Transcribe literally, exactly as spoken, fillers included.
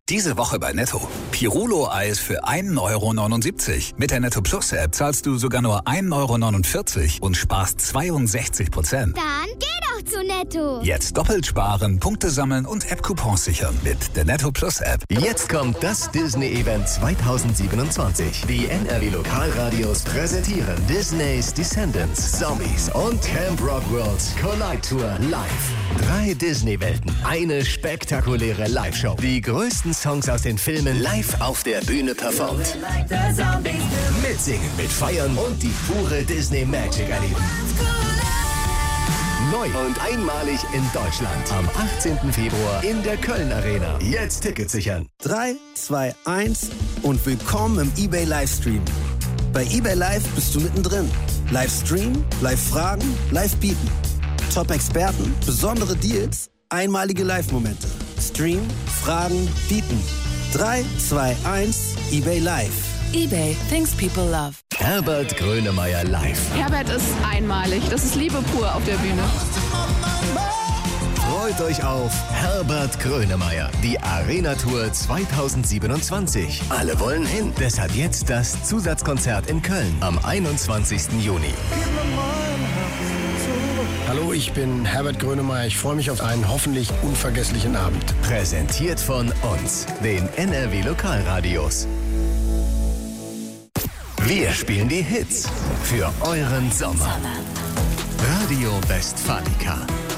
Diese Woche bei Netto. Pirulo-Eis für ein Euro neunundsiebzig. Mit der Netto Plus App zahlst du sogar nur ein Euro neunundvierzig und sparst zweiundsechzig Prozent. Dann geh doch zu Netto. Jetzt doppelt sparen, Punkte sammeln und App-Coupons sichern mit der Netto Plus App. Jetzt kommt das Disney-Event zweitausendsiebenundzwanzig. Die N R W-Lokalradios präsentieren Disneys Descendants, Zombies und Camp Rock World's Collide Tour live. Drei Disney-Welten, eine spektakuläre Live-Show. Die größten Songs aus den Filmen live auf der Bühne performt. Mitsingen, mitfeiern und die pure Disney-Magic erleben. Neu und einmalig in Deutschland. Am achtzehnten Februar in der Köln Arena. Jetzt Tickets sichern. drei, zwei, eins und willkommen im eBay Livestream. Bei eBay Live bist du mittendrin. Livestream, Live-Fragen, Live-Bieten. Top-Experten, besondere Deals, einmalige Live-Momente. Stream, Fragen, Bieten. drei, zwei, eins, eBay Live. eBay, things people love. Herbert Grönemeyer live. Herbert ist einmalig. Das ist Liebe pur auf der Bühne. Freut euch auf Herbert Grönemeyer, die Arena-Tour zweitausendsiebenundzwanzig. Alle wollen hin. Deshalb jetzt das Zusatzkonzert in Köln am einundzwanzigsten Juni. Hallo, ich bin Herbert Grönemeyer. Ich freue mich auf einen hoffentlich unvergesslichen Abend. Präsentiert von uns, den N R W-Lokalradios. Wir spielen die Hits für euren Sommer. Radio Westfalica.